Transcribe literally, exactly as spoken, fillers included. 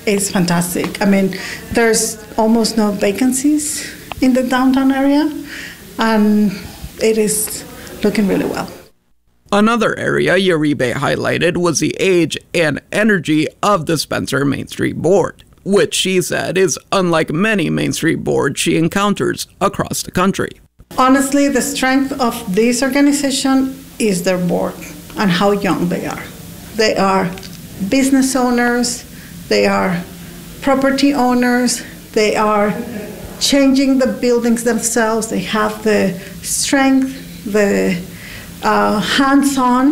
is fantastic. I mean, there's almost no vacancies in the downtown area, and it is looking really well. Another area Uribe highlighted was the age and energy of the Spencer Main Street Board, which she said is unlike many Main Street boards she encounters across the country. Honestly, the strength of this organization is their board and how young they are. They are business owners, they are property owners, they are changing the buildings themselves, they have the strength, the uh, hands-on